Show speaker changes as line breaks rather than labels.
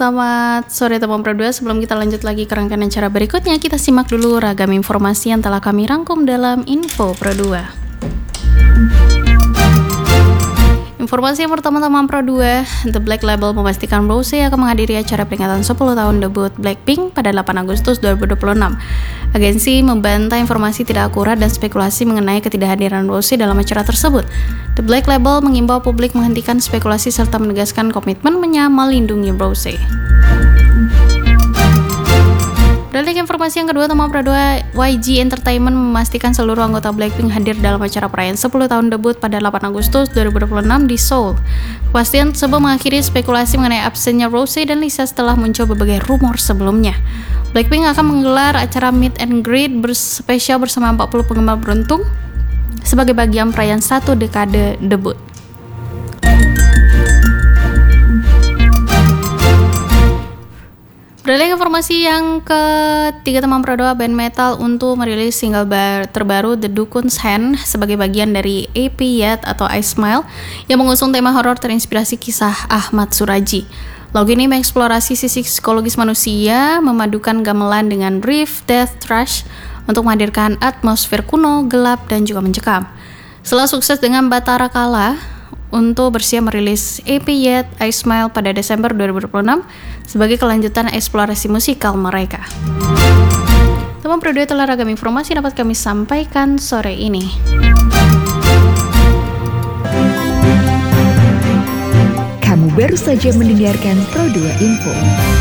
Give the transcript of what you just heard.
Selamat sore teman Pro 2. Sebelum kita lanjut lagi ke rangkaian acara berikutnya, kita simak dulu ragam informasi yang telah kami rangkum dalam Info Pro 2. Informasi yang pertama teman Pro 2, The Black Label memastikan Rosé akan menghadiri acara peringatan 10 tahun debut Blackpink pada 8 Agustus 2026. Agensi membantah informasi tidak akurat dan spekulasi mengenai ketidakhadiran Rosé dalam acara tersebut. The Black Label mengimbau publik menghentikan spekulasi serta menegaskan komitmen melindungi Rosé. Beralih ke informasi yang kedua teman Pro 2, YG Entertainment memastikan seluruh anggota Blackpink hadir dalam acara perayaan 10 tahun debut pada 8 Agustus 2026 di Seoul. Kepastian tersebut mengakhiri spekulasi mengenai absennya Rosé dan Lisa setelah muncul berbagai rumor sebelumnya. Blackpink akan menggelar acara meet and greet spesial bersama 40 penggemar beruntung sebagai bagian perayaan 1 dekade debut. Beralih informasi yang ketiga teman Pro 2, band metal untuk merilis single terbaru The Dukun's Hand sebagai bagian dari EP Yet atau I Smile yang mengusung tema horor terinspirasi kisah Ahmad Suraji. Lagu ini mengeksplorasi sisi psikologis manusia, memadukan gamelan dengan riff death thrash untuk menghadirkan atmosfer kuno, gelap, dan juga mencekam. Setelah sukses dengan Batara Kala, untuk bersiap merilis EP Yet I Smile pada Desember 2026 sebagai kelanjutan eksplorasi musikal mereka. Teman Pro 2, telah ragam informasi dapat kami sampaikan sore ini.
Kamu baru saja mendengarkan Pro 2 Info.